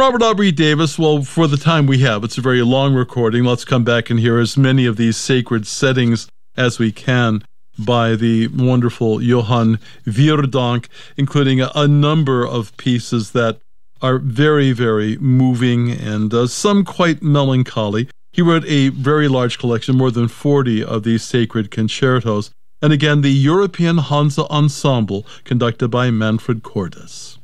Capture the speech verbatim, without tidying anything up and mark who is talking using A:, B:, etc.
A: Robert Aubrey Davis, well, for the time we have, it's a very long recording. Let's come back and hear as many of these sacred settings as we can by the wonderful Johan Vierdonk, including a, a number of pieces that are very, very moving and uh, some quite melancholy. He wrote a very large collection, more than forty of these sacred concertos. And again, the European Hansa Ensemble, conducted by Manfred Cordes.